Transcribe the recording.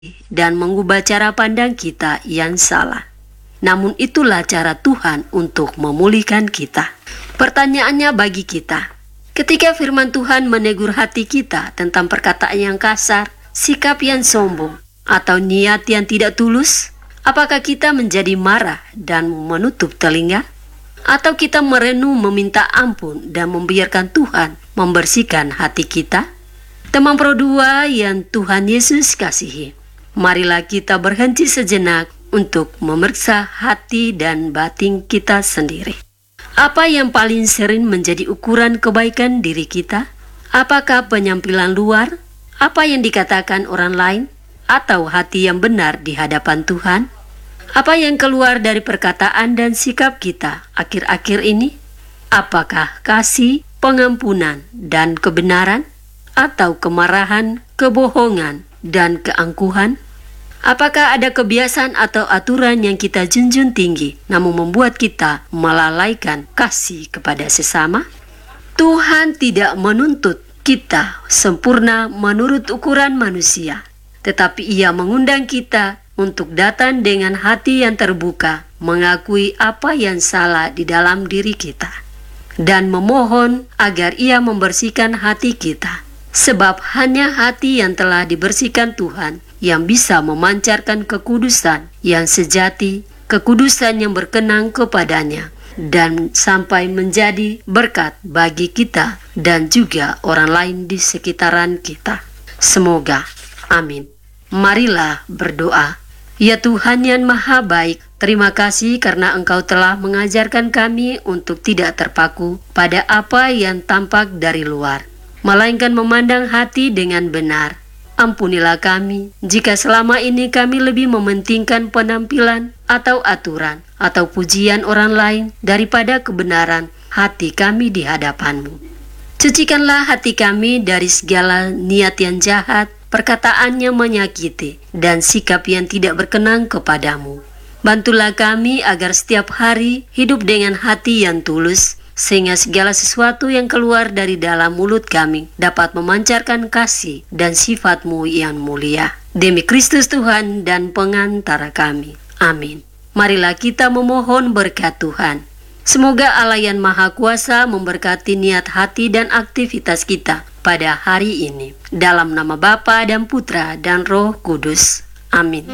dan mengubah cara pandang kita yang salah. Namun itulah cara Tuhan untuk memulihkan kita. Pertanyaannya bagi kita, ketika firman Tuhan menegur hati kita tentang perkataan yang kasar, sikap yang sombong, atau niat yang tidak tulus, apakah kita menjadi marah dan menutup telinga? Atau kita merenung meminta ampun dan membiarkan Tuhan membersihkan hati kita? Teman Pro 2 yang Tuhan Yesus kasihi, marilah kita berhenti sejenak untuk memeriksa hati dan batin kita sendiri. Apa yang paling sering menjadi ukuran kebaikan diri kita? Apakah penampilan luar, apa yang dikatakan orang lain, atau hati yang benar di hadapan Tuhan? Apa yang keluar dari perkataan dan sikap kita akhir-akhir ini? Apakah kasih, pengampunan, dan kebenaran, atau kemarahan, kebohongan, dan keangkuhan? Apakah ada kebiasaan atau aturan yang kita junjung tinggi namun membuat kita melalaikan kasih kepada sesama? Tuhan tidak menuntut kita sempurna menurut ukuran manusia, tetapi Ia mengundang kita untuk datang dengan hati yang terbuka, mengakui apa yang salah di dalam diri kita, dan memohon agar Ia membersihkan hati kita. Sebab hanya hati yang telah dibersihkan Tuhan yang bisa memancarkan kekudusan yang sejati, kekudusan yang berkenan kepadanya, dan sampai menjadi berkat bagi kita dan juga orang lain di sekitaran kita. Semoga. Amin. Marilah berdoa. Ya Tuhan yang Maha Baik, terima kasih karena Engkau telah mengajarkan kami untuk tidak terpaku pada apa yang tampak dari luar, melainkan memandang hati dengan benar. Ampunilah kami jika selama ini kami lebih mementingkan penampilan atau aturan atau pujian orang lain daripada kebenaran hati kami di hadapan-Mu. Cucikanlah hati kami dari segala niat yang jahat, perkataan yang menyakiti, dan sikap yang tidak berkenan kepadamu. Bantulah kami agar setiap hari hidup dengan hati yang tulus, sehingga segala sesuatu yang keluar dari dalam mulut kami dapat memancarkan kasih dan sifat-Mu yang mulia. Demi Kristus Tuhan dan pengantara kami. Amin. Marilah kita memohon berkat Tuhan. Semoga Allah yang Maha Kuasa memberkati niat hati dan aktivitas kita pada hari ini. Dalam nama Bapa dan Putra dan Roh Kudus. Amin.